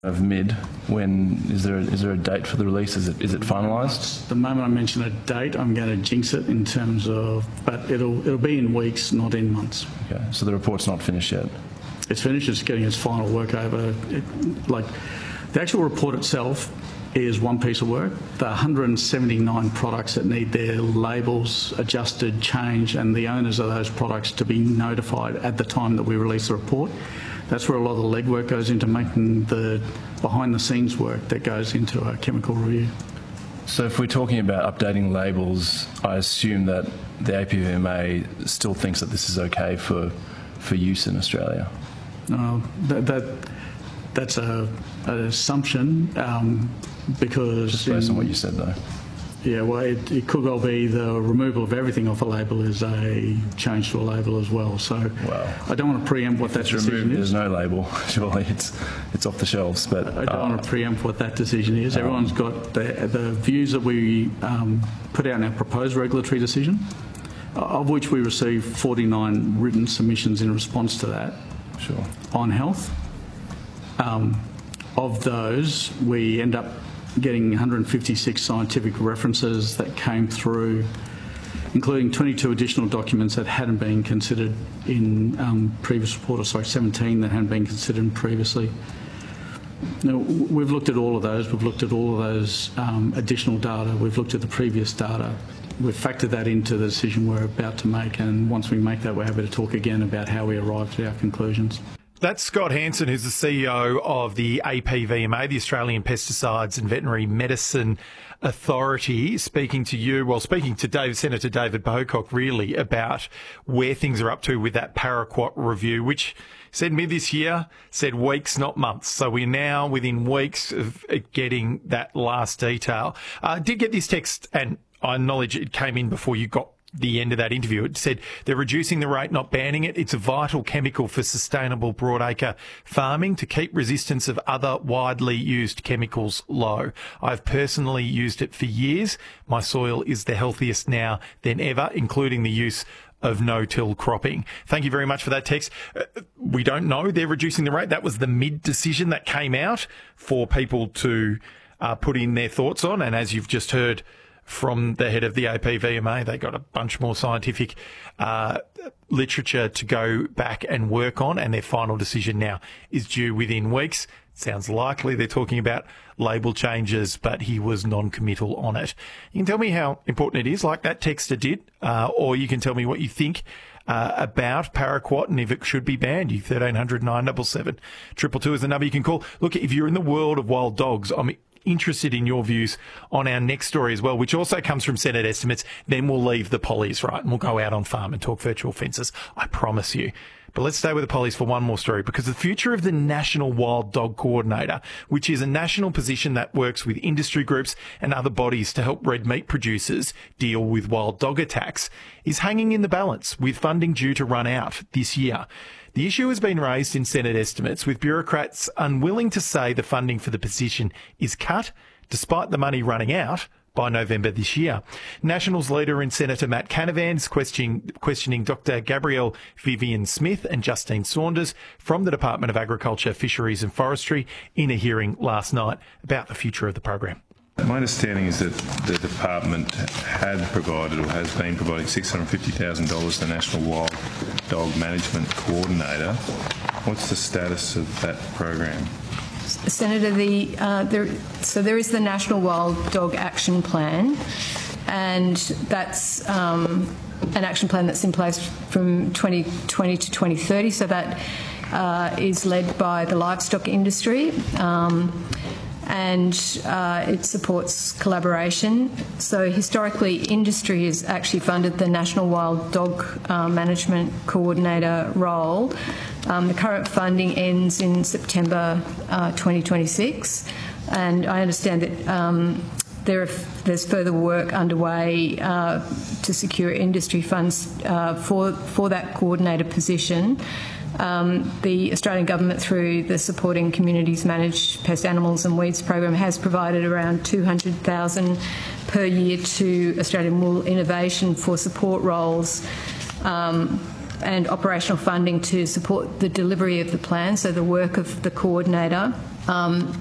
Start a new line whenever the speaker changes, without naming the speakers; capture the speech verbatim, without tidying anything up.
of mid. When is there is there a date for the release? Is it is it finalised?
The moment I mention a date, I'm going to jinx it in terms of, but it'll it'll be in weeks, not in months.
Okay, so the report's not finished yet.
It's finished. It's getting its final work over. It, like the actual report itself is one piece of work. The one hundred seventy-nine products that need their labels adjusted, changed, and the owners of those products to be notified at the time that we release the report. That's where a lot of the legwork goes into, making the behind-the-scenes work that goes into a chemical review.
So if we're talking about updating labels, I assume that the A P V M A still thinks that this is okay for, for use in Australia?
No, that, that that's a, an assumption um, because...
Just based in, on what you said, though.
Yeah, well, it, it could well be the removal of everything off a label is a change to a label as well. So
wow.
I don't want to preempt what that decision
removed,
is.
There's no label, surely it's it's off the shelves. But
I don't
uh,
want to preempt what that decision is. Um, Everyone's got the, the views that we um, put out in our proposed regulatory decision, of which we received forty-nine written submissions in response to that.
Sure.
On health. Um, of those, we end up getting one hundred fifty-six scientific references that came through, including twenty-two additional documents that hadn't been considered in um, previous report, or sorry, seventeen that hadn't been considered previously. Now, we've looked at all of those. We've looked at all of those um, additional data. We've looked at the previous data. We've factored that into the decision we're about to make, and once we make that, we're happy to talk again about how we arrived at our conclusions.
That's Scott Hansen, who's the C E O of the A P V M A, the Australian Pesticides and Veterinary Medicine Authority, speaking to you, well, speaking to Dave, Senator David Pocock, really, about where things are up to with that paraquat review, which said mid this year, said weeks, not months. So we're now within weeks of getting that last detail. I uh, did get this text, and I acknowledge it came in before you got the end of that interview. It said they're reducing the rate, not banning it. It's a vital chemical for sustainable broadacre farming to keep resistance of other widely used chemicals low. I've personally used it for years. My soil is the healthiest now than ever, including the use of no-till cropping. Thank you very much for that text. Uh, we don't know they're reducing the rate. That was the mid-decision that came out for people to uh, put in their thoughts on. And as you've just heard from the head of the A P V M A, they got a bunch more scientific uh, literature to go back and work on, and their final decision now is due within weeks. Sounds likely they're talking about label changes, but he was non-committal on it. You can tell me how important it is, like that texter did, uh, or you can tell me what you think uh, about paraquat and if it should be banned. You thirteen hundred nine seven seven two two two is the number you can call. Look, if you're in the world of wild dogs, I'm interested in your views on our next story as well, which also comes from Senate estimates. Then we'll leave the pollies, right, and we'll go out on farm and talk virtual fences, I promise you. But let's stay with the pollies for one more story, because the future of the National Wild Dog Coordinator, which is a national position that works with industry groups and other bodies to help red meat producers deal with wild dog attacks, is hanging in the balance, with funding due to run out this year. The issue has been raised in Senate estimates, with bureaucrats unwilling to say the funding for the position is cut, despite the money running out by November this year. Nationals leader in Senator Matt Canavan is questioning, questioning Doctor Gabrielle Vivian Smith and Justine Saunders from the Department of Agriculture, Fisheries and Forestry in a hearing last night about the future of the program.
My understanding is that the department had provided or has been providing six hundred fifty thousand dollars to the National Wild Dog Management Coordinator. What's the status of that program?
Senator, the, uh, there, so there is the National Wild Dog Action Plan, and that's um, an action plan that's in place from twenty twenty to twenty thirty, so that uh, is led by the livestock industry. Um, and uh, it supports collaboration. So historically, industry has actually funded the National Wild Dog uh, Management Coordinator role. Um, the current funding ends in September uh, twenty twenty-six, and I understand that um, there are, there's further work underway uh, to secure industry funds uh, for, for that coordinator position. Um, the Australian Government, through the Supporting Communities Managed Pest Animals and Weeds program, has provided around two hundred thousand dollars per year to Australian Wool Innovation for support roles um, and operational funding to support the delivery of the plan, so the work of the coordinator. Um,